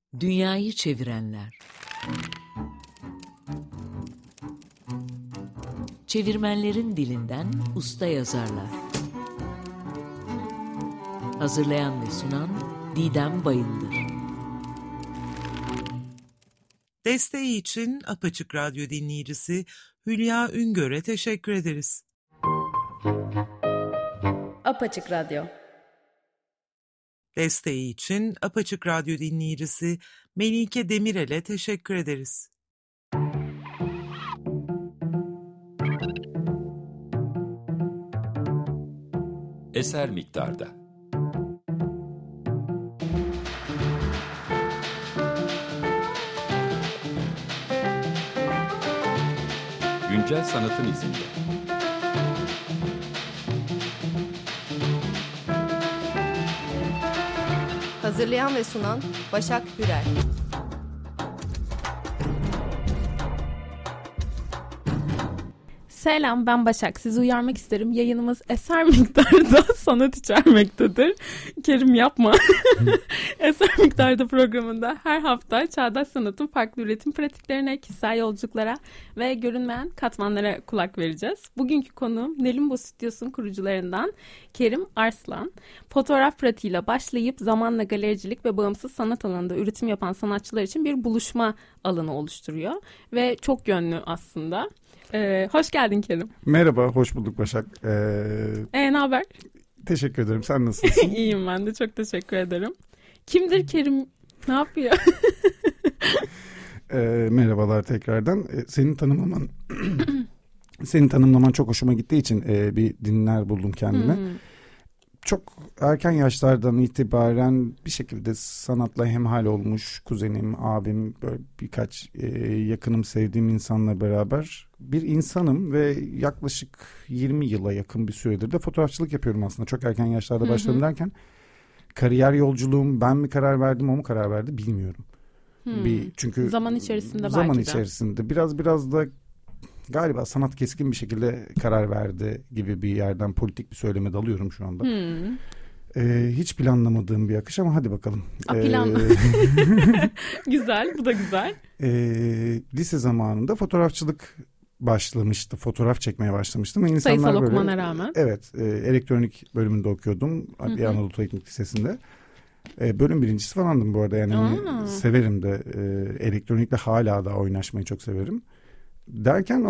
Dünyayı çevirenler. Çevirmenlerin dilinden usta yazarlar. Hazırlayan ve sunan Didem Bayındır. Desteği için Apaçık Radyo dinleyicisi Hülya Üngör'e teşekkür ederiz. Apaçık Radyo. Desteği için Apaçık Radyo dinleyicisi Melike Demirel'e teşekkür ederiz. Eser miktarda. Güncel sanatın izinde. Hazırlayan ve sunan Başak Hürel. Selam, ben Başak. Sizi uyarmak isterim. Yayınımız eser miktarda sanat içermektedir. Kerim yapma. Eser miktarda programında her hafta çağdaş sanatın farklı üretim pratiklerine, kişisel yolculuklara ve görünmeyen katmanlara kulak vereceğiz. Bugünkü konuğum Nelimbo Stüdyosu'nun kurucularından Kerim Arslan. Fotoğraf pratiğiyle başlayıp zamanla galericilik ve bağımsız sanat alanında üretim yapan sanatçılar için bir buluşma alanı oluşturuyor. Ve çok yönlü aslında. Hoş geldin Kerim. Merhaba, hoş bulduk Başak. Ne haber? Teşekkür ederim. Sen nasılsın? İyiyim ben de, çok teşekkür ederim. Kimdir Kerim? Ne yapıyor? Merhabalar tekrardan. Senin tanımlaman çok hoşuma gittiği için bir dinler buldum kendime. Çok erken yaşlardan itibaren bir şekilde sanatla hemhal olmuş kuzenim, abim, böyle birkaç yakınım, sevdiğim insanla beraber bir insanım ve yaklaşık 20 yıla yakın bir süredir de fotoğrafçılık yapıyorum aslında. Çok erken yaşlarda başladım derken kariyer yolculuğum, ben mi karar verdim, o mu karar verdi bilmiyorum. Çünkü zaman içerisinde biraz da galiba sanat keskin bir şekilde karar verdi gibi bir yerden politik bir söyleme dalıyorum şu anda. Hiç planlamadığım bir akış ama hadi bakalım. Güzel, bu da güzel. Lise zamanında fotoğrafçılık başlamıştı. Fotoğraf çekmeye başlamıştım. Ve sayısal okumana rağmen. Evet, elektronik bölümünde okuyordum. Anadolu Teknik Lisesi'nde. Bölüm birincisi falandım bu arada. Yani severim de elektronikle hala da oynaşmayı çok severim. Derken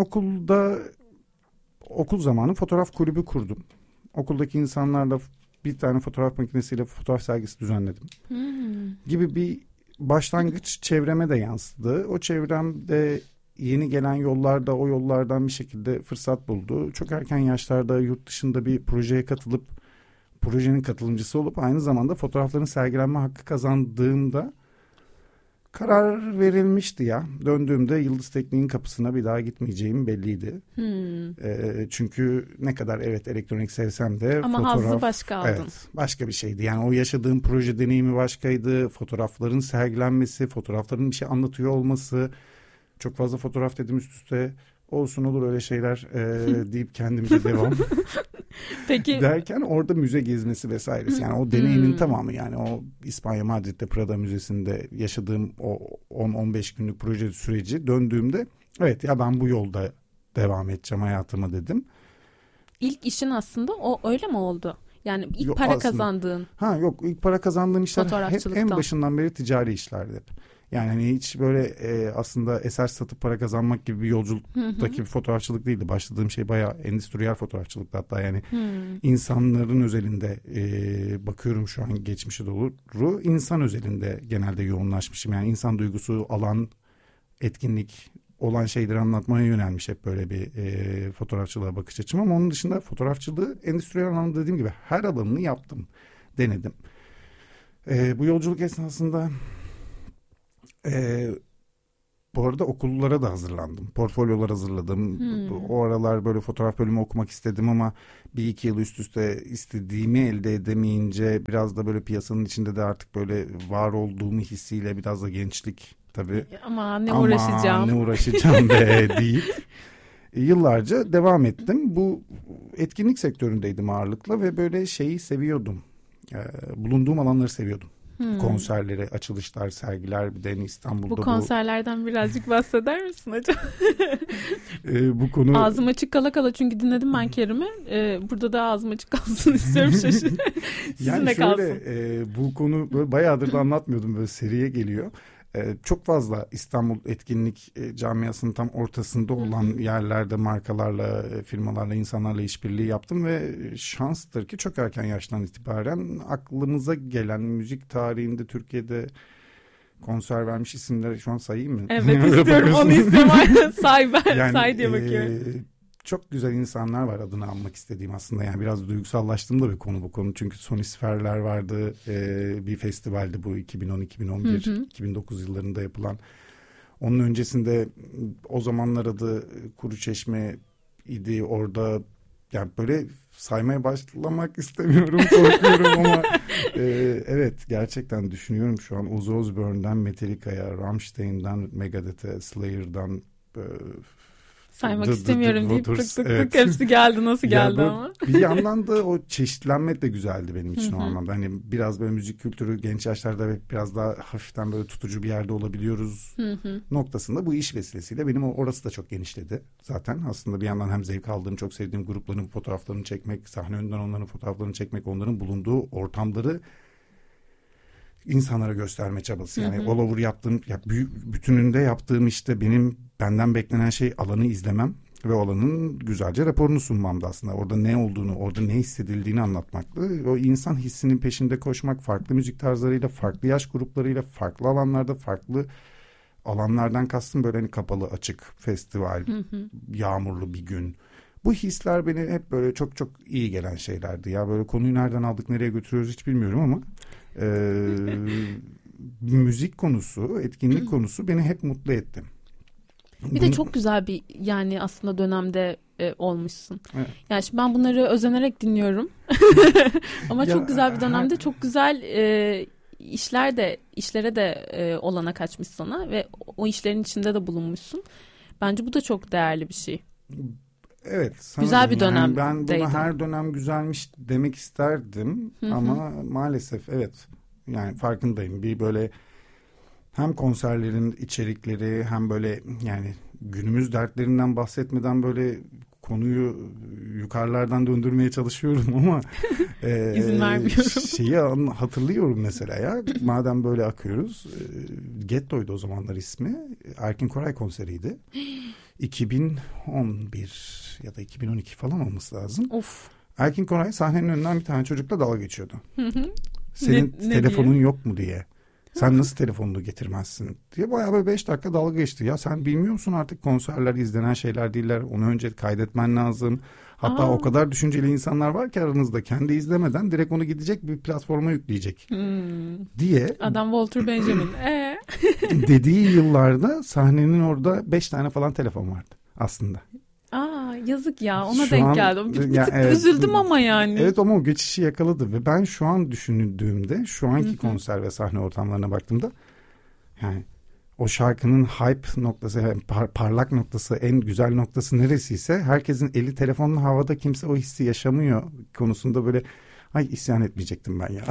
okul zamanı fotoğraf kulübü kurdum. Okuldaki insanlarla bir tane fotoğraf makinesiyle fotoğraf sergisi düzenledim. Gibi bir başlangıç çevreme de yansıdı. O çevremde yeni gelen yollarda, o yollardan bir şekilde fırsat buldu. Çok erken yaşlarda yurt dışında bir projeye katılıp projenin katılımcısı olup aynı zamanda fotoğrafların sergilenme hakkı kazandığımda karar verilmişti ya. Döndüğümde Yıldız Teknik'in kapısına bir daha gitmeyeceğim belliydi. Çünkü ne kadar evet elektronik sevsem de ama fotoğraf... hazzı başka aldın. Evet, başka bir şeydi. Yani o yaşadığım proje deneyimi başkaydı. Fotoğrafların sergilenmesi, fotoğrafların bir şey anlatıyor olması. Çok fazla fotoğraf dedim üst üste. Olsun olur öyle şeyler deyip kendimize devam. Peki. Derken orada müze gezmesi vesairesi. Yani o deneyimin tamamı, yani o İspanya Madrid'de Prada Müzesi'nde yaşadığım o 10-15 günlük proje süreci, döndüğümde evet ya ben bu yolda devam edeceğim hayatıma dedim. İlk işin aslında o öyle mi oldu? Yani ilk yok, para aslında, kazandığın. Yok, ilk para kazandığım işler hep en başından beri ticari işlerdi hep. Yani hani hiç böyle aslında eser satıp para kazanmak gibi bir yolculuktaki bir fotoğrafçılık değildi. Başladığım şey bayağı endüstriyel fotoğrafçılıktı hatta, yani insanların özelinde bakıyorum şu an geçmişe doğru, insan özelinde genelde yoğunlaşmışım. Yani insan duygusu, alan, etkinlik olan şeyleri anlatmaya yönelmiş hep böyle bir fotoğrafçılığa bakış açım. Ama onun dışında fotoğrafçılığı endüstriyel anlamda dediğim gibi her alanını yaptım, denedim. Bu yolculuk esnasında bu arada okullara da hazırlandım. Portfolyolar hazırladım. O aralar böyle fotoğraf bölümü okumak istedim ama 1-2 yıl üst üste istediğimi elde edemeyince biraz da böyle piyasanın içinde de artık böyle var olduğumu hissiyle biraz da gençlik tabii. Ama ne uğraşacağım be deyip yıllarca devam ettim. Bu etkinlik sektöründeydim ağırlıkla ve böyle şeyi seviyordum. Bulunduğum alanları seviyordum. konserleri, açılışlar, sergiler, bir de İstanbul'da bu konserlerden birazcık bahseder misin acaba? Bu konu ağzım açık kala kala, çünkü dinledim ben Kerim'i. Burada da ağzım açık kalsın istiyorum. Sizin yani de kalsın. Bu konu böyle bayağıdır da anlatmıyordum, böyle seriye geliyor. Çok fazla İstanbul etkinlik camiasının tam ortasında olan yerlerde markalarla, firmalarla, insanlarla işbirliği yaptım ve şanstır ki çok erken yaştan itibaren aklımıza gelen müzik tarihinde Türkiye'de konser vermiş isimleri şu an sayayım mı? Evet istiyorum, onu istiyorum. Say diye bakıyorum. Çok güzel insanlar var adını anmak istediğim aslında. Yani biraz duygusallaştım da bir konu bu konu. Çünkü Sonisferler vardı. Bir festivaldi bu 2010, 2011, 2009 yıllarında yapılan. Onun öncesinde o zamanlar adı Kuruçeşme idi. Orada yani böyle saymaya başlamak istemiyorum, korkuyorum ama evet gerçekten düşünüyorum şu an. Ozzy Osbourne'den Metallica'ya, Rammstein'den Megadeth'e, Slayer'dan saymak istemiyorum deyip tık tık tık hepsi geldi. Nasıl geldi ama? Bir yandan da o çeşitlenmek de güzeldi benim için o anlamda. Hani biraz böyle müzik kültürü genç yaşlarda biraz daha hafiften böyle tutucu bir yerde olabiliyoruz noktasında bu iş vesilesiyle benim orası da çok genişledi. Zaten aslında bir yandan hem zevk aldığım, çok sevdiğim grupların fotoğraflarını çekmek, sahne önünden onların fotoğraflarını çekmek, onların bulunduğu ortamları insanlara gösterme çabası. Yani all over yaptığım, bütününde yaptığım işte benden beklenen şey alanı izlemem ve alanın güzelce raporunu sunmamdı aslında. Orada ne olduğunu, orada ne hissedildiğini anlatmaktı. O insan hissinin peşinde koşmak, farklı müzik tarzlarıyla, farklı yaş gruplarıyla, farklı alanlarda, farklı alanlardan kastım böyle hani kapalı, açık, festival, yağmurlu bir gün. Bu hisler beni hep böyle çok çok iyi gelen şeylerdi. Ya böyle konuyu nereden aldık, nereye götürüyoruz hiç bilmiyorum ama müzik konusu, etkinlik konusu beni hep mutlu etti. Bir de çok güzel bir yani aslında dönemde olmuşsun. Evet. Yani şimdi ben bunları özenerek ama çok güzel bir dönemde çok güzel işlere de olanak açmış sana ve o işlerin içinde de bulunmuşsun. Bence bu da çok değerli bir şey. Evet. Güzel bir dönem. Yani ben buna her dönem güzelmiş demek isterdim ama maalesef evet. Yani farkındayım. Bir böyle hem konserlerin içerikleri hem böyle yani günümüz dertlerinden bahsetmeden böyle konuyu yukarılardan döndürmeye çalışıyorum ama izin vermiyorum. Şeyi hatırlıyorum mesela ya. Madem böyle akıyoruz. Getto'ydu o zamanlar ismi. Erkin Koray konseriydi. 2011 ya da 2012 falan olması lazım. Of. Erkin Koray sahnenin önünden bir tane çocukla dalga geçiyordu. Senin telefonun diye? Yok mu diye. Sen nasıl telefonunu getirmezsin diye bayağı böyle 5 dakika dalga geçti. Ya sen bilmiyor musun artık konserler izlenen şeyler değiller. Onu önce kaydetmen lazım. Hatta o kadar düşünceli insanlar var ki aranızda kendi izlemeden direkt onu gidecek bir platforma yükleyecek diye. Adam Walter Benjamin. Dediği yıllarda sahnenin orada 5 tane falan telefon vardı aslında. Yazık ya, ona denk geldim. Bir tık evet, üzüldüm ama yani. Evet ama o geçişi yakaladı ve ben şu an düşündüğümde şu anki konser ve sahne ortamlarına baktığımda yani o şarkının hype noktası, parlak noktası, en güzel noktası neresiyse herkesin eli telefonla havada, kimse o hissi yaşamıyor konusunda böyle isyan etmeyecektim ben ya.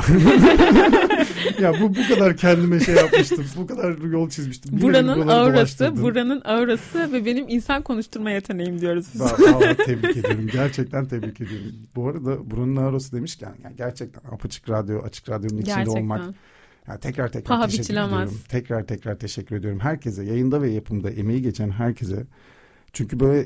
Ya bu kadar kendime şey yapmıştım. Bu kadar yol çizmiştim. Buranın aurası ve benim insan konuşturma yeteneğim diyoruz biz. Tebrik ediyorum. Gerçekten tebrik ediyorum. Bu arada buranın aurası demişken yani gerçekten Açık Radyo'nun içinde olmak. Yani tekrar teşekkür ediyorum. Tekrar teşekkür ediyorum. Herkese, yayında ve yapımda emeği geçen herkese. Çünkü böyle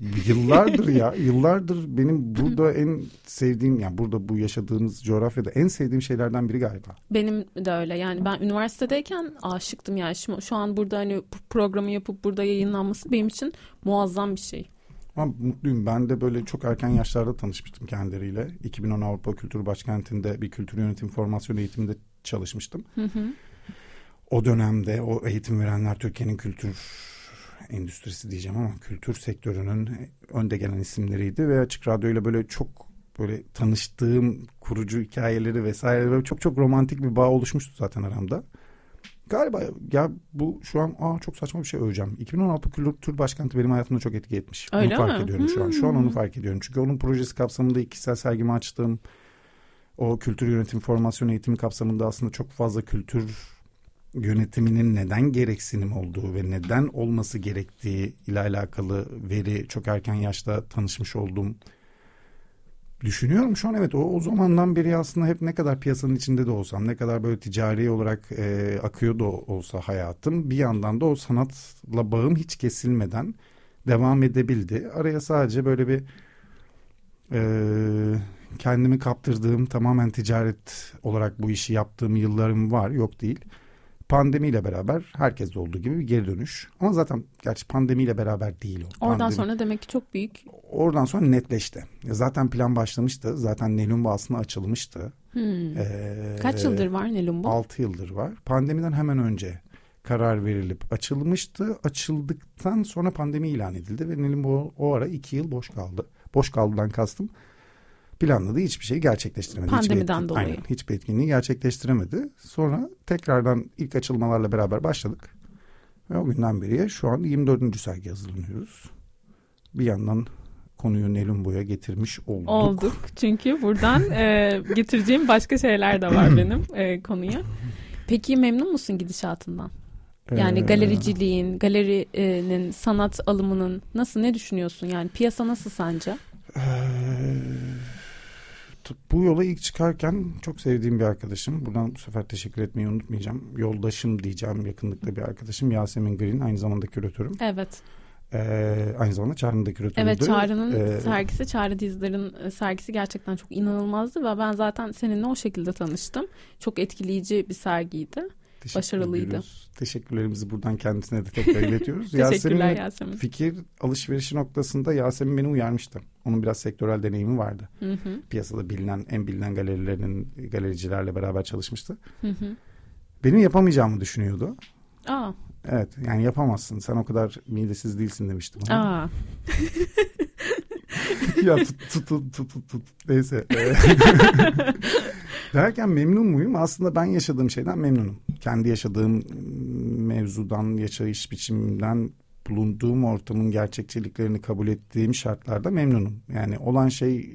yıllardır benim burada en sevdiğim, yani burada bu yaşadığımız coğrafyada en sevdiğim şeylerden biri galiba. Benim de öyle. Yani ben üniversitedeyken aşıktım yani. Şu an burada hani programı yapıp burada yayınlanması benim için muazzam bir şey. Ama mutluyum. Ben de böyle çok erken yaşlarda tanışmıştım kendileriyle. 2010 Avrupa Kültür Başkenti'nde bir kültür yönetim formasyon eğitiminde çalışmıştım. O dönemde o eğitim verenler Türkiye'nin kültür endüstrisi diyeceğim ama kültür sektörünün önde gelen isimleriydi ve Açık Radyo'yla böyle çok böyle tanıştığım kurucu hikayeleri vesaire böyle çok romantik bir bağ oluşmuştu zaten aramda. Galiba ya bu şu an çok saçma bir şey öveceğim. 2016 Kültür Başkenti benim hayatımda çok etki etmiş. Öyle onu fark ediyorum şu an. Şu an onu fark ediyorum. Çünkü onun projesi kapsamında kişisel sergimi açtım. o kültür yönetim formasyon eğitimi kapsamında aslında çok fazla kültür yönetiminin neden gereksinim olduğu ve neden olması gerektiği ile alakalı veri çok erken yaşta tanışmış olduğum düşünüyorum şu an. Evet, o zamandan beri aslında hep ne kadar piyasanın içinde de olsam, ne kadar böyle ticari olarak akıyor da olsa hayatım, bir yandan da o sanatla bağım hiç kesilmeden devam edebildi. Araya sadece böyle bir kendimi kaptırdığım, tamamen ticaret olarak bu işi yaptığım yıllarım var, yok değil. Pandemiyle beraber herkeste olduğu gibi bir geri dönüş. Ama zaten gerçi pandemiyle beraber değil o. Oradan sonra demek ki çok büyük. Oradan sonra netleşti. Zaten plan başlamıştı. Zaten Nelumbo aslında açılmıştı. Kaç yıldır var Nelumbo? 6 yıldır var. Pandemiden hemen önce karar verilip açılmıştı. Açıldıktan sonra pandemi ilan edildi ve Nelumbo o ara 2 yıl boş kaldı. Boş kaldıdan kastım, planladığı hiçbir şeyi gerçekleştiremedi. Pandemiden dolayı. Aynen, hiçbir etkinliği gerçekleştiremedi. Sonra tekrardan ilk açılmalarla beraber başladık. Ve o günden beri şu an 24. sergi hazırlanıyoruz. Bir yandan konuyu Nelumbo'ya getirmiş olduk. Çünkü buradan getireceğim başka şeyler de var benim konuya. Peki memnun musun gidişatından? Yani galericiliğin, galerinin sanat alımının nasıl, ne düşünüyorsun? Yani piyasa nasıl sence? Bu yola ilk çıkarken çok sevdiğim bir arkadaşım, buradan bu sefer teşekkür etmeyi unutmayacağım. Yoldaşım diyeceğim, yakınlıkta bir arkadaşım, Yasemin Green, aynı zamanda küratörüm. Evet. Aynı zamanda Çağrı'nın da küratörüydü. Evet, Çağrı'nın sergisi, Çağrı Dizdar'ın sergisi gerçekten çok inanılmazdı ve ben zaten seninle o şekilde tanıştım. Çok etkileyici bir sergiydi. Başarılıydı. Teşekkürlerimizi buradan kendisine de tekrar iletiyoruz. Teşekkürler Yasemin. Fikir alışverişi noktasında Yasemin beni uyarmıştı. Onun biraz sektörel deneyimi vardı. Piyasada en bilinen galericilerle beraber çalışmıştı. Benim yapamayacağımı düşünüyordu. Evet, yani yapamazsın. Sen o kadar midesiz değilsin demişti bana. Ya tut. Neyse. Derken memnun muyum? Aslında ben yaşadığım şeyden memnunum. Kendi yaşadığım mevzudan, yaşayış biçimimden, bulunduğum ortamın gerçekçiliklerini kabul ettiğim şartlarda memnunum. Yani olan şey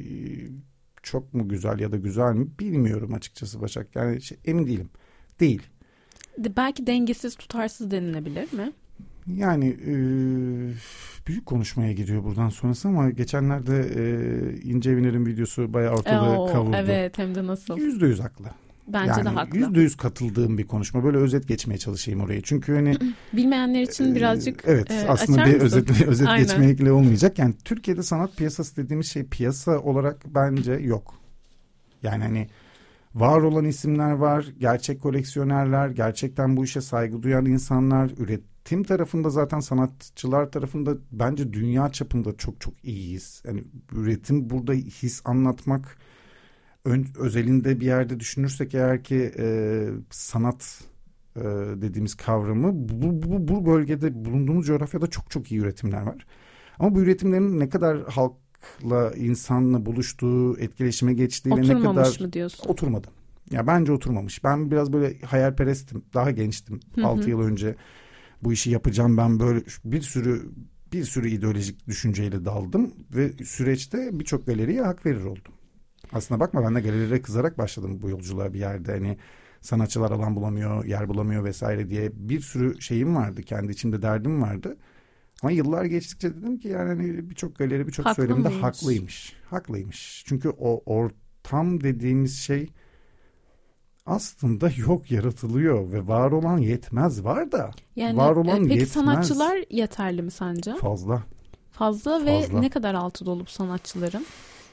çok mu güzel ya da güzel mi bilmiyorum açıkçası Başak. Yani emin değilim. Değil. Belki dengesiz, tutarsız denilebilir mi? Yani büyük konuşmaya gidiyor buradan sonrası ama geçenlerde İnce Eviner'in videosu bayağı ortalığı kavurdu. Evet, hem de nasıl? %100 haklı. Bence de haklı. %100 katıldığım bir konuşma. Böyle özet geçmeye çalışayım orayı. Çünkü hani bilmeyenler için birazcık evet, aslında bir özet geçmekle olmayacak. Yani Türkiye'de sanat piyasası dediğimiz şey piyasa olarak bence yok. Yani hani var olan isimler var, gerçek koleksiyonerler, gerçekten bu işe saygı duyan insanlar, üretim tarafında zaten sanatçılar tarafında bence dünya çapında çok çok iyiyiz. Yani üretim, burada his anlatmak, özelinde bir yerde düşünürsek eğer ki sanat dediğimiz kavramı bu bölgede, bulunduğumuz coğrafyada çok çok iyi üretimler var. Ama bu üretimlerin ne kadar halkla, insanla buluştuğu, etkileşime geçtiği ve ne kadar... Oturmamış mı diyorsun? Oturmadı. Ya bence oturmamış. Ben biraz böyle hayalperestim. Daha gençtim. 6 yıl önce bu işi yapacağım. Ben böyle bir sürü ideolojik düşünceyle daldım ve süreçte birçok galeriye hak verir oldum. Aslında bakma, ben de galerilere kızarak başladım bu yolculuğa bir yerde. Hani sanatçılar alan bulamıyor, yer bulamıyor vesaire diye bir sürü şeyim vardı. Kendi içimde derdim vardı. Ama yıllar geçtikçe dedim ki yani hani birçok galeri, birçok söylemde haklıymış. Çünkü o ortam dediğimiz şey aslında yok, yaratılıyor ve var olan yetmez, var da yani, var olan peki yetmez. Sanatçılar yeterli mi sence? Fazla ve ne kadar altı dolup sanatçıların?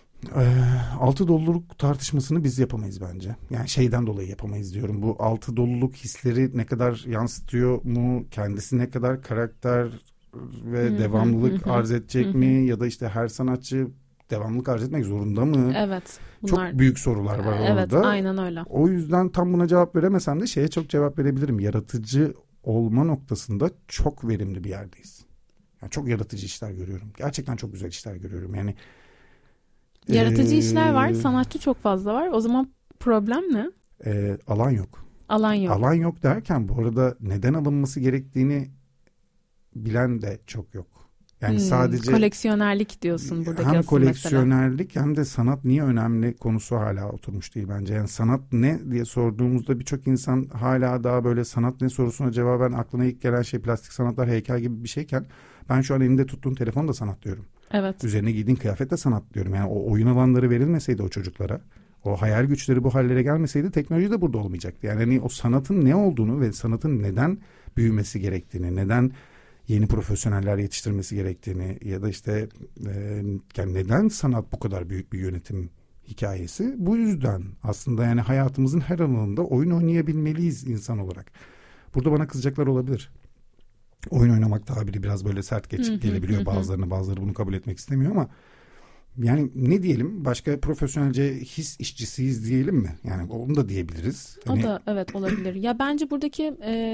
Altı doluluk tartışmasını biz yapamayız bence. Yani şeyden dolayı yapamayız diyorum. Bu altı doluluk hisleri ne kadar yansıtıyor mu? Kendisi ne kadar karakter ve devamlılık arz edecek mi? Ya da işte her sanatçı devamlılık arz etmek zorunda mı? Evet. Bunlar... Çok büyük sorular var orada. Evet, aynen öyle. O yüzden tam buna cevap veremesem de şeye çok cevap verebilirim. Yaratıcı olma noktasında çok verimli bir yerdeyiz. Yani çok yaratıcı işler görüyorum. Gerçekten çok güzel işler görüyorum. Yani yaratıcı işler var, sanatçı çok fazla var. O zaman problem ne? Alan yok. Alan yok derken bu arada neden alınması gerektiğini bilen de çok yok. Yani sadece koleksiyonerlik diyorsun buradaki hem asıl koleksiyonerlik mesela. Hem de sanat niye önemli konusu hala oturmuş değil bence. Yani sanat ne diye sorduğumuzda birçok insan hala daha böyle sanat ne sorusuna cevaben aklına ilk gelen şey plastik sanatlar, heykel gibi bir şeyken ben şu an elimde tuttuğum telefon da sanat diyorum. Evet. Üzerine giydiğin kıyafet de sanat diyorum. Yani o oyun alanları verilmeseydi o çocuklara, o hayal güçleri bu hallere gelmeseydi teknoloji de burada olmayacaktı. Yani hani o sanatın ne olduğunu ve sanatın neden büyümesi gerektiğini, neden yeni profesyoneller yetiştirmesi gerektiğini ya da işte yani neden sanat bu kadar büyük bir yönetim hikayesi, bu yüzden aslında yani hayatımızın her alanında oyun oynayabilmeliyiz insan olarak. Burada bana kızacaklar olabilir. Oyun oynamak tabiri biraz böyle sert gelebiliyor bazılarına, bazıları bunu kabul etmek istemiyor ama yani ne diyelim, başka profesyonelce his işçisiyiz diyelim mi? Yani onu da diyebiliriz. O da evet olabilir. Ya bence buradaki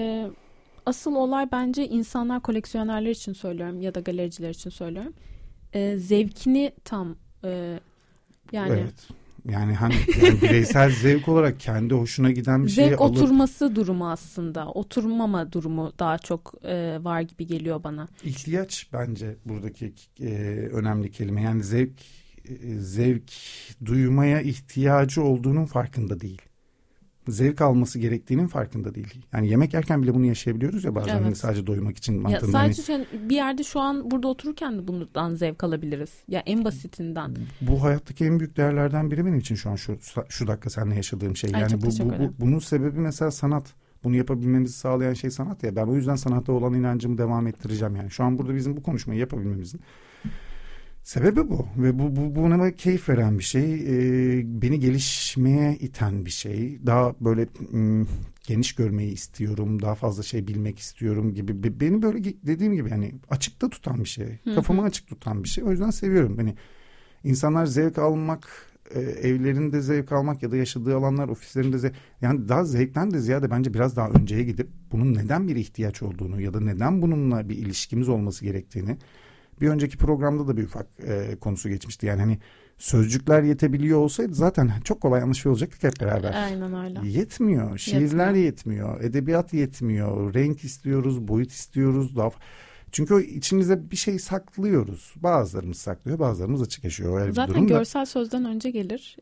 asıl olay bence insanlar, koleksiyonerler için söylüyorum ya da galericiler için söylüyorum. Zevkini tam yani. Evet. Yani hani yani bireysel zevk olarak kendi hoşuna giden bir şeyi zevk oturması durumu aslında. Oturmama durumu daha çok var gibi geliyor bana. İhtiyaç bence buradaki önemli kelime. Yani zevk duymaya ihtiyacı olduğunun farkında değil. Zevk alması gerektiğinin farkında değil. Yani yemek yerken bile bunu yaşayabiliyoruz ya bazen, evet. Sadece doymak için mantığında. Ya sadece bir yerde şu an burada otururken de bundan zevk alabiliriz. Ya en basitinden. Bu hayattaki en büyük değerlerden biri benim için şu an şu dakika seninle yaşadığım şey. Yani bunun sebebi mesela sanat. Bunu yapabilmemizi sağlayan şey sanat ya. Ben o yüzden sanata olan inancımı devam ettireceğim yani. Şu an burada bizim bu konuşmayı yapabilmemizin sebebi bu ve bu bana keyif veren bir şey, beni gelişmeye iten bir şey, daha böyle geniş görmeyi istiyorum, daha fazla şey bilmek istiyorum gibi, beni böyle dediğim gibi yani açıkta tutan bir şey, kafamı açık tutan bir şey. O yüzden seviyorum. Hani insanlar zevk almak, evlerinde zevk almak ya da yaşadığı alanlar, ofislerinde yani daha zevkten de ziyade bence biraz daha önceye gidip bunun neden bir ihtiyaç olduğunu ya da neden bununla bir ilişkimiz olması gerektiğini. Bir önceki programda da bir ufak konusu geçmişti. Yani hani sözcükler yetebiliyor olsaydı zaten çok kolay anlaşılıyor olacaktık hep beraber. Aynen öyle. Yetmiyor. Şiirler yetmiyor. Edebiyat yetmiyor. Renk istiyoruz, boyut istiyoruz. Çünkü o içimize bir şey saklıyoruz. Bazılarımız saklıyor, bazılarımız açık yaşıyor. Öyle zaten görsel sözden önce gelir.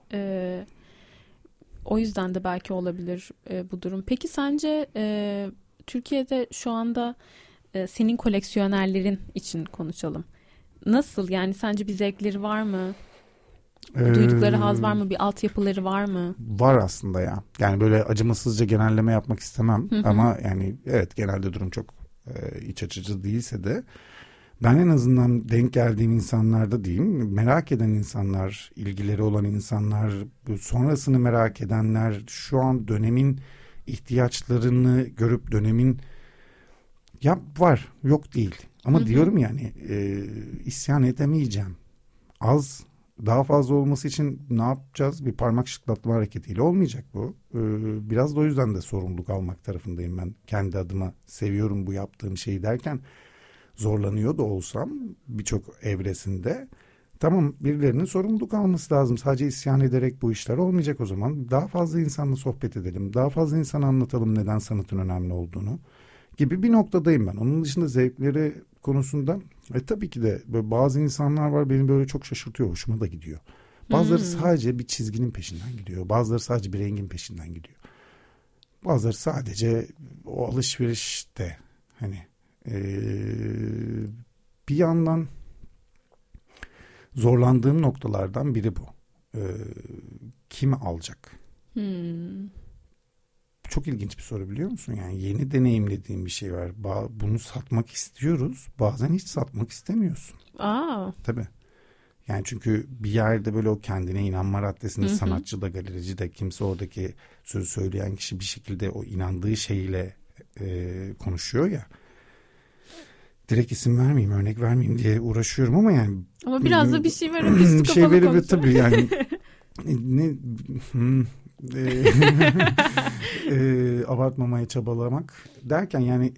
O yüzden de belki olabilir bu durum. Peki sence Türkiye'de şu anda senin koleksiyonerlerin için konuşalım. Nasıl? Yani sence bir zevkleri var mı? Duydukları haz var mı? Bir altyapıları var mı? Var aslında ya. Yani böyle acımasızca genelleme yapmak istemem. Ama yani evet, genelde durum çok iç açıcı değilse de ben en azından denk geldiğim insanlarda diyeyim, merak eden insanlar, ilgileri olan insanlar, sonrasını merak edenler, şu an dönemin ihtiyaçlarını görüp dönemin var, yok değil. Ama diyorum yani isyan edemeyeceğim. Daha fazla olması için ne yapacağız? Bir parmak şıklatma hareketiyle olmayacak bu. Biraz da o yüzden de sorumluluk almak tarafındayım ben. Kendi adıma seviyorum bu yaptığım şeyi derken zorlanıyor da olsam birçok evresinde, tamam, birilerinin sorumluluk alması lazım. Sadece isyan ederek bu işler olmayacak o zaman. Daha fazla insanla sohbet edelim. Daha fazla insana anlatalım neden sanatın önemli olduğunu gibi bir noktadayım ben. Onun dışında zevkleri konusunda tabii ki de böyle bazı insanlar var, beni böyle çok şaşırtıyor, hoşuma da gidiyor. Bazıları sadece bir çizginin peşinden gidiyor. Bazıları sadece bir rengin peşinden gidiyor. Bazıları sadece o alışverişte hani bir yandan zorlandığım noktalardan biri bu. Kim alacak? Çok ilginç bir soru, biliyor musun? Yani yeni deneyimlediğim bir şey var. Bunu satmak istiyoruz. Bazen hiç satmak istemiyorsun. Tabii. Yani çünkü bir yerde böyle o kendine inanma raddesinde, sanatçı da galerici de kimse, oradaki sözü söyleyen kişi bir şekilde o inandığı şeyle konuşuyor ya. Direkt isim vermeyeyim, örnek vermeyeyim diye uğraşıyorum ama yani. Ama biraz da bir şey verip bir şey verip tabii yani. Abartmamaya çabalamak derken yani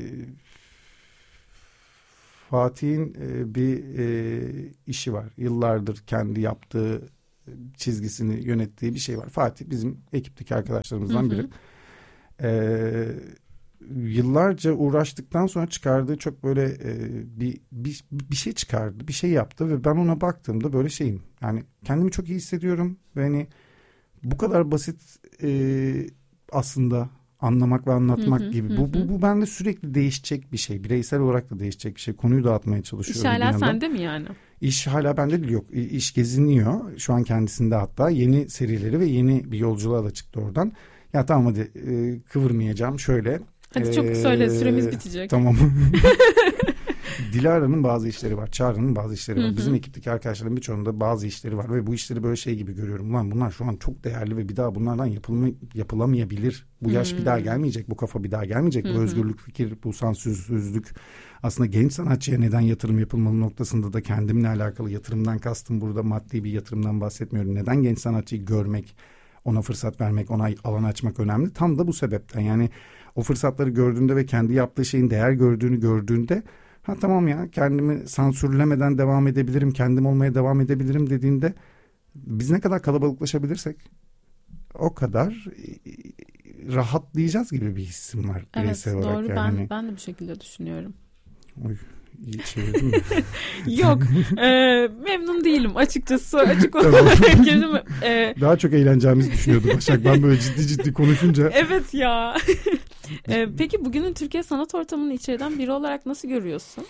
Fatih'in bir işi var. Yıllardır kendi yaptığı, çizgisini yönettiği bir şey var. Fatih bizim ekipteki arkadaşlarımızdan biri. yıllarca uğraştıktan sonra çıkardığı çok böyle bir şey çıkardı, bir şey yaptı ve ben ona baktığımda böyle şeyim. Yani kendimi çok iyi hissediyorum ve hani bu kadar basit aslında anlamak ve anlatmak gibi. Bu bende sürekli değişecek bir şey. Bireysel olarak da değişecek bir şey. Konuyu dağıtmaya çalışıyorum. İş hala sende mi yani? İş hala bende değil, yok. İş geziniyor. Şu an kendisinde hatta yeni serileri ve yeni bir yolculuğa da çıktı oradan. Ya tamam hadi kıvırmayacağım şöyle. Hadi çok söyle, süremiz bitecek. Tamam. Dilara'nın bazı işleri var. Çağrı'nın bazı işleri var. Bizim ekipteki arkadaşların birçoğunda bazı işleri var. Ve bu işleri böyle şey gibi görüyorum. Ulan bunlar şu an çok değerli ve bir daha bunlardan yapılamayabilir. Bu yaş bir daha gelmeyecek. Bu kafa bir daha gelmeyecek. Bu özgürlük fikir, bu sansürsüzlük. Aslında genç sanatçıya neden yatırım yapılmalı noktasında da kendimle alakalı, yatırımdan kastım burada maddi bir yatırımdan bahsetmiyorum. Neden genç sanatçıyı görmek, ona fırsat vermek, ona alan açmak önemli? Tam da bu sebepten. Yani o fırsatları gördüğünde ve kendi yaptığı şeyin değer gördüğünde ha tamam ya, kendimi sansürlemeden devam edebilirim, kendim olmaya devam edebilirim dediğinde biz ne kadar kalabalıklaşabilirsek o kadar rahatlayacağız gibi bir hissim var. Evet, doğru. Yani. Ben de bu şekilde düşünüyorum. Oy, iyi çevirdin mi? Yok, memnun değilim açıkçası. Açık olarak daha çok eğleneceğimizi düşünüyordum Başak. Ben böyle ciddi konuşunca. Evet ya. Peki bugünün Türkiye sanat ortamını içeriden biri olarak nasıl görüyorsun?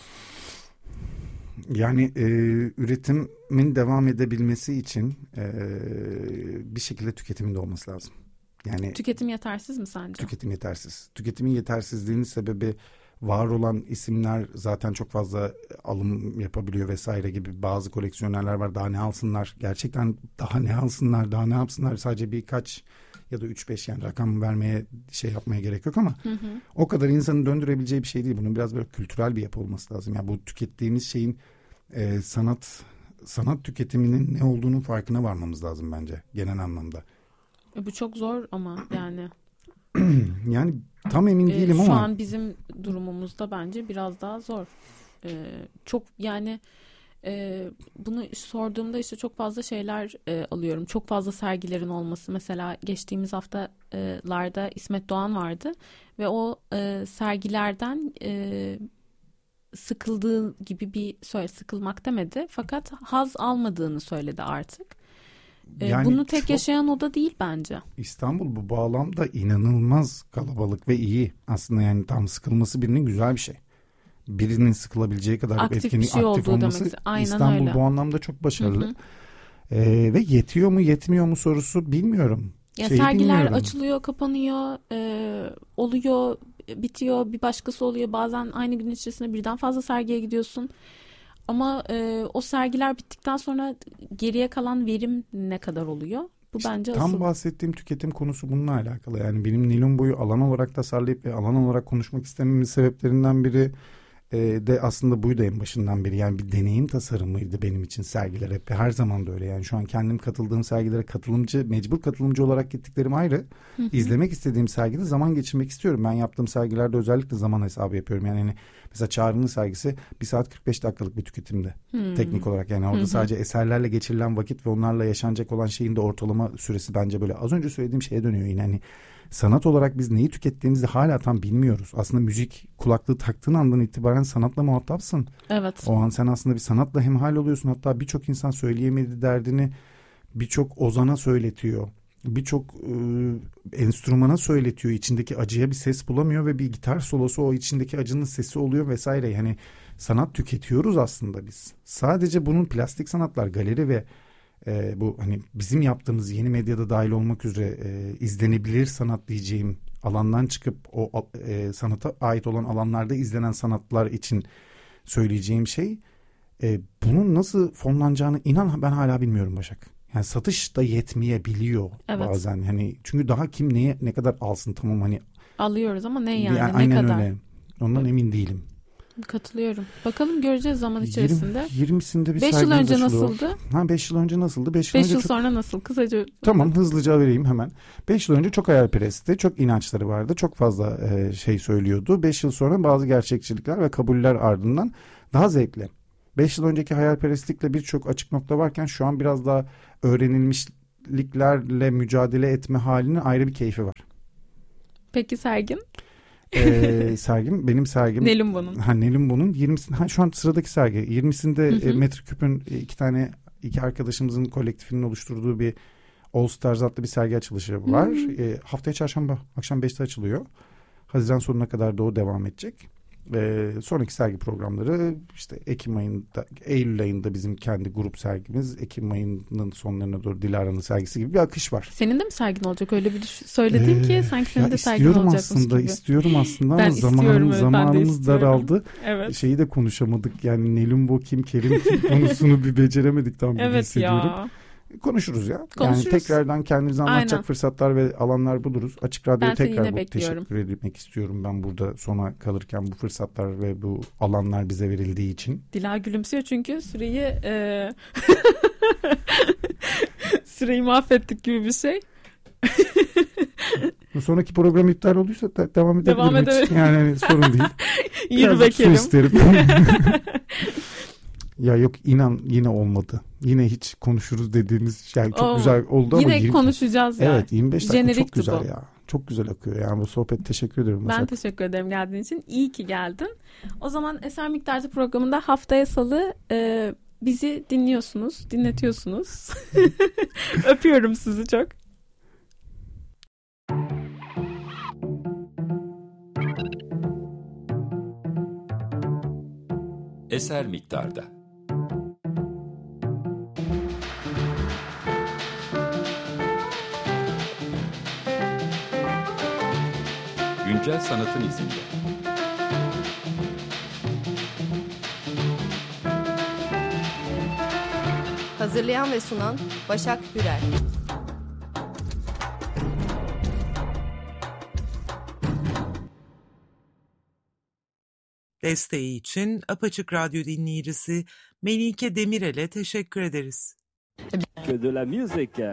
Yani üretimin devam edebilmesi için bir şekilde tüketimin de olması lazım. Yani tüketim yetersiz mi sence? Tüketim yetersiz. Tüketimin yetersizliğinin sebebi var olan isimler zaten çok fazla alım yapabiliyor vesaire gibi bazı koleksiyonerler var. Daha ne alsınlar? Gerçekten daha ne alsınlar? Daha ne yapsınlar? Sadece birkaç ya da 3-5 yani rakam vermeye yapmaya gerek yok ama o kadar insanın döndürebileceği bir şey değil. Bunun biraz böyle kültürel bir yapı olması lazım. Yani bu tükettiğimiz şeyin sanat tüketiminin ne olduğunun farkına varmamız lazım bence genel anlamda. Bu çok zor ama yani. Yani tam emin değilim ama. Şu an bizim durumumuzda bence biraz daha zor. Çok yani bunu sorduğumda işte çok fazla şeyler alıyorum. Çok fazla sergilerin olması. Mesela geçtiğimiz haftalarda İsmet Doğan vardı ve o sergilerden sıkıldığı gibi sıkılmak demedi. Fakat haz almadığını söyledi artık. Yani bunu tek yaşayan o da değil bence. İstanbul bu bağlamda inanılmaz kalabalık ve iyi. Aslında yani tam sıkılması birinin güzel bir şey. Birinin sıkılabileceği kadar aktif etkinlik, bir şey aktif olması demek. Aynen İstanbul öyle. Bu anlamda çok başarılı. Ve yetiyor mu yetmiyor mu sorusu bilmiyorum. Sergiler bilmiyorum. Açılıyor, kapanıyor, oluyor, bitiyor, bir başkası oluyor. Bazen aynı gün içerisinde birden fazla sergiye gidiyorsun. Ama o sergiler bittikten sonra geriye kalan verim ne kadar oluyor? Bu bence tam asıl. bahsettiğim tüketim konusu bununla alakalı. Yani benim Nilon boyu alan olarak tasarlayıp ve alan olarak konuşmak istememin sebeplerinden biri de aslında buydu en başından beri. Yani bir deneyim tasarımıydı benim için sergiler hep. Her zaman da öyle. Yani şu an kendim katıldığım sergilere mecbur katılımcı olarak gittiklerim ayrı. İzlemek istediğim sergide zaman geçirmek istiyorum. Ben yaptığım sergilerde özellikle zaman hesabı yapıyorum. Yani mesela Çağrı'nın sergisi 1 saat 45 dakikalık bir tüketimde. Teknik olarak yani orada sadece eserlerle geçirilen vakit ve onlarla yaşanacak olan şeyin de ortalama süresi bence böyle az önce söylediğim şeye dönüyor yine. Hani sanat olarak biz neyi tükettiğimizi hala tam bilmiyoruz. Aslında müzik kulaklığı taktığın andan itibaren sanatla muhatapsın. Evet. O an sen aslında bir sanatla hemhal oluyorsun. Hatta birçok insan söyleyemedi derdini birçok ozana söyletiyor. Birçok enstrümana söyletiyor. İçindeki acıya bir ses bulamıyor ve bir gitar solosu o içindeki acının sesi oluyor vesaire. Yani sanat tüketiyoruz aslında biz. Sadece bunun plastik sanatlar, galeri ve bu hani bizim yaptığımız yeni medyada dahil olmak üzere izlenebilir sanat diyeceğim alandan çıkıp o sanata ait olan alanlarda izlenen sanatlar için söyleyeceğim şey bunun nasıl fonlanacağını inan ben hala bilmiyorum Başak. Yani satış da yetmeyebiliyor bazen. Hani çünkü daha kim ne kadar alsın tamam hani alıyoruz ama ne yani ne aynen kadar? Öyle. Ondan emin değilim. Katılıyorum. Bakalım göreceğiz zaman içerisinde. 20'sinde bir 5 yıl önce nasıldı? 5 yıl önce nasıldı? 5 yıl sonra nasıl? Kısaca. Tamam hızlıca vereyim hemen. 5 yıl önce çok hayalperestti. Çok inançları vardı. Çok fazla şey söylüyordu. 5 yıl sonra bazı gerçekçilikler ve kabuller ardından daha zevkli. 5 yıl önceki hayalperestlikle birçok açık nokta varken şu an biraz daha öğrenilmişliklerle mücadele etme halinin ayrı bir keyfi var. Peki Sergin? Sergim, benim sergim. Nelumbo'nun. Nelumbo'nun 20'sinde, şu an sıradaki sergi. 20'sinde Metriküp'ün iki arkadaşımızın kolektifinin oluşturduğu bir All Stars adlı bir sergi açılışı var. Haftaya çarşamba akşam 5'te açılıyor. Haziran sonuna kadar da o devam edecek. Sonraki sergi programları işte Eylül ayında bizim kendi grup sergimiz, Ekim ayının sonlarına doğru Dilara'nın sergisi gibi bir akış var. Senin de mi sergin olacak? Öyle bir söyledin ki sanki senin de sergin olacakmış gibi. İstiyorum aslında ama zamanımız daraldı. Evet. Şeyi de konuşamadık yani Nelumbo kim, Kerim kim konusunu bir beceremedik tam gibi hissediyorum. Ya. Konuşuruz ya. Yani tekrardan kendimizi anlatacak fırsatlar ve alanlar buluruz. Açık Radyo'ya tekrar teşekkür etmek istiyorum ben burada sona kalırken bu fırsatlar ve bu alanlar bize verildiği için. Dila gülümsüyor çünkü süreyi mahvettik gibi bir şey. Sonraki program iptal olduysa devam edebiliriz. Yani sorun değil. Yürü be Kerim. Su isterim. Ya yok inan yine olmadı. Yine hiç konuşuruz dediğimiz şey çok güzel oldu ama. Yine konuşacağız ya. Evet 25 dakika çok güzel ya. Çok güzel akıyor yani bu sohbet. Teşekkür ederim. Ben teşekkür ederim geldiğin için. İyi ki geldin. O zaman Eser Miktarcı programında haftaya salı bizi dinletiyorsunuz. Öpüyorum sizi çok. Eser miktarda. Güncel sanatın izinde. Hazırlayan ve sunan Başak Hürel. Desteği için Apaçık Radyo dinleyicisi Melike Demirel'e teşekkür ederiz. Que de la musique.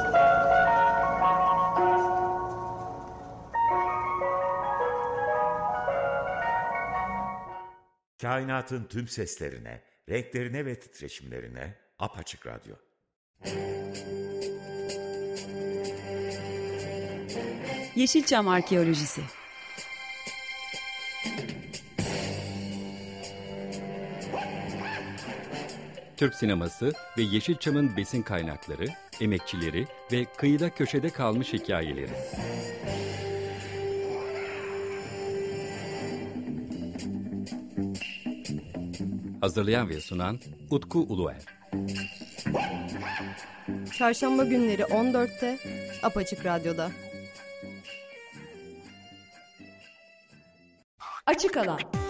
Kainatın tüm seslerine, renklerine ve titreşimlerine Apaçık Radyo. Yeşilçam Arkeolojisi. Türk sineması ve Yeşilçam'ın besin kaynakları, emekçileri ve kıyıda köşede kalmış hikayeleri. Hazırlayan ve sunan Utku Uluer. Çarşamba günleri 14'te Apaçık Radyo'da. Açık Alan.